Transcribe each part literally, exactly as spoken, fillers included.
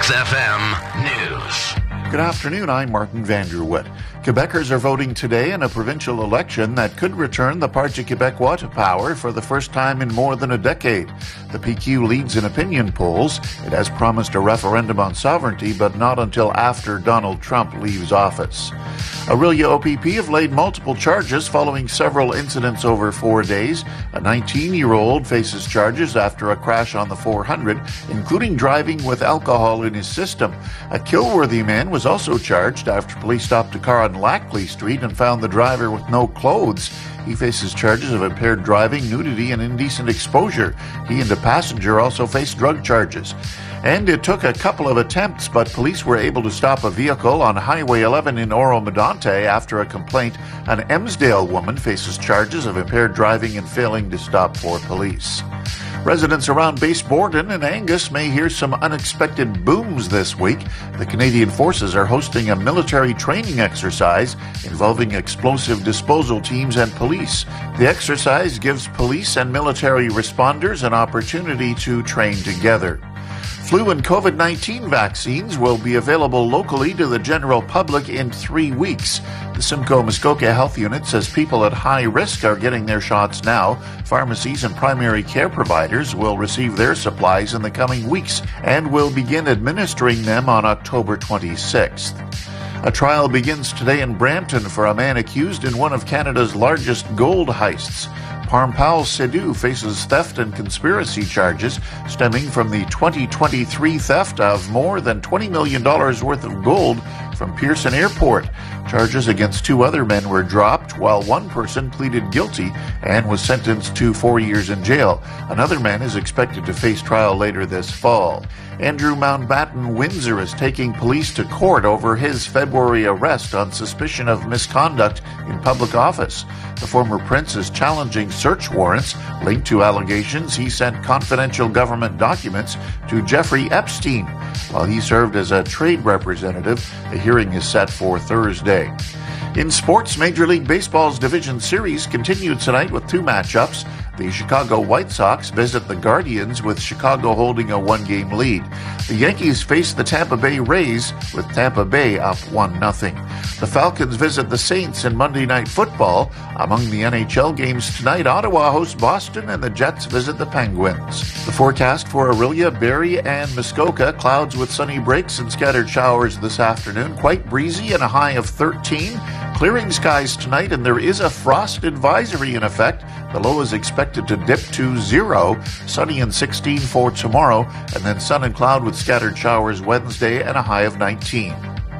Max F M News. Good afternoon, I'm Martin Vanderwood. Quebecers are voting today in a provincial election that could return the Parti Québécois to power for the first time in more than a decade. The P Q leads in opinion polls. It has promised a referendum on sovereignty, but not until after Donald Trump leaves office. Orillia O P P have laid multiple charges following several incidents over four days. A nineteen-year-old faces charges after a crash on the four hundred, including driving with alcohol in his system. A Kilworthy man was also charged after police stopped a car on Lackley Street and found the driver with no clothes. He faces charges of impaired driving, nudity, and indecent exposure. He and a passenger also face drug charges. And it took a couple of attempts, but police were able to stop a vehicle on Highway eleven in Oro-Medonte after a complaint. An Emsdale woman faces charges of impaired driving and failing to stop for police. Residents around Base Borden and Angus may hear some unexpected booms this week. The Canadian Forces are hosting a military training exercise involving explosive disposal teams and police. The exercise gives police and military responders an opportunity to train together. Flu and COVID nineteen vaccines will be available locally to the general public in three weeks. The Simcoe Muskoka Health Unit says people at high risk are getting their shots now. Pharmacies and primary care providers will receive their supplies in the coming weeks and will begin administering them on October twenty-sixth. A trial begins today in Brampton for a man accused in one of Canada's largest gold heists. Parmpal Sidhu faces theft and conspiracy charges stemming from the twenty twenty-three theft of more than twenty million dollars worth of gold from Pearson Airport. Charges against two other men were dropped, while one person pleaded guilty and was sentenced to four years in jail. Another man is expected to face trial later this fall. Andrew Mountbatten Windsor is taking police to court over his February arrest on suspicion of misconduct in public office. The former prince is challenging search warrants linked to allegations he sent confidential government documents to Jeffrey Epstein. While he served as a trade representative, the hearing is set for Thursday. In sports, Major League Baseball's Division Series continued tonight with two matchups. The Chicago White Sox visit the Guardians, with Chicago holding a one-game lead. The Yankees face the Tampa Bay Rays, with Tampa Bay up one nothing. The Falcons visit the Saints in Monday Night Football. Among the N H L games tonight, Ottawa hosts Boston and the Jets visit the Penguins. The forecast for Orillia, Barrie, and Muskoka: clouds with sunny breaks and scattered showers this afternoon. Quite breezy and a high of thirteen. Clearing skies tonight, and there is a frost advisory in effect. The low is expected to dip to zero. Sunny and sixteen for tomorrow, and then sun and cloud with scattered showers Wednesday and a high of nineteen.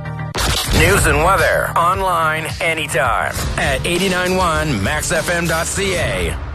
News and weather online anytime at eighty-nine point one max f m dot c a.